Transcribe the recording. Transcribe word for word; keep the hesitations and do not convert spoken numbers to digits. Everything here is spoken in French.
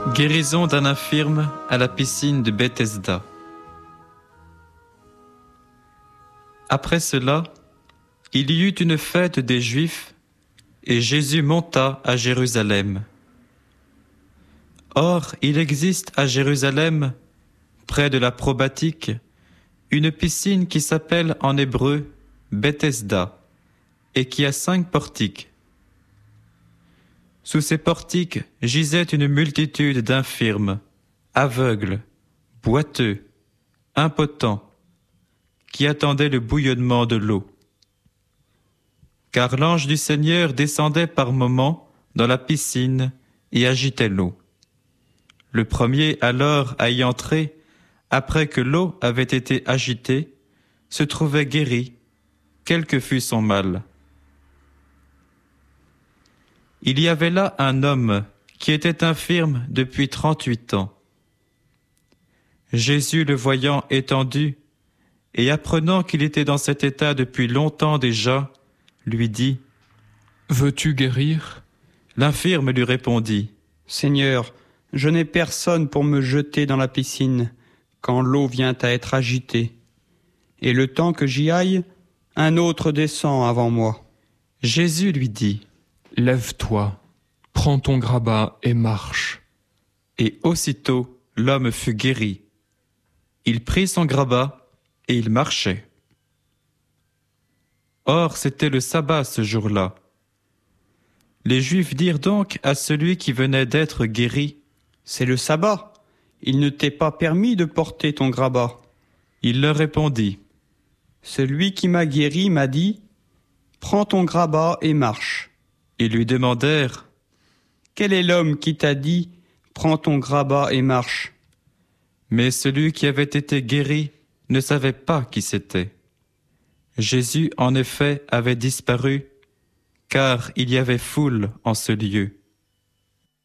Guérison d'un infirme à la piscine de Bethesda. Après cela, il y eut une fête des Juifs, et Jésus monta à Jérusalem. Or, il existe à Jérusalem, près de la probatique, une piscine qui s'appelle en hébreu Bethesda, et qui a cinq portiques. Sous ces portiques gisait une multitude d'infirmes, aveugles, boiteux, impotents, qui attendaient le bouillonnement de l'eau. Car l'ange du Seigneur descendait par moments dans la piscine et agitait l'eau. Le premier alors à y entrer, après que l'eau avait été agitée, se trouvait guéri, quel que fût son mal. Il y avait là un homme qui était infirme depuis trente-huit ans. Jésus, le voyant étendu, et apprenant qu'il était dans cet état depuis longtemps déjà, lui dit : « Veux-tu guérir ? » L'infirme lui répondit : « Seigneur, je n'ai personne pour me jeter dans la piscine quand l'eau vient à être agitée. Et le temps que j'y aille, un autre descend avant moi. » Jésus lui dit : « Lève-toi, prends ton grabat et marche. » Et aussitôt l'homme fut guéri. Il prit son grabat et il marchait. Or c'était le sabbat ce jour-là. Les Juifs dirent donc à celui qui venait d'être guéri : « C'est le sabbat, il ne t'est pas permis de porter ton grabat. » Il leur répondit : « Celui qui m'a guéri m'a dit : prends ton grabat et marche. » Ils lui demandèrent : « Quel est l'homme qui t'a dit : prends ton grabat et marche ?» Mais celui qui avait été guéri ne savait pas qui c'était. Jésus, en effet, avait disparu, car il y avait foule en ce lieu.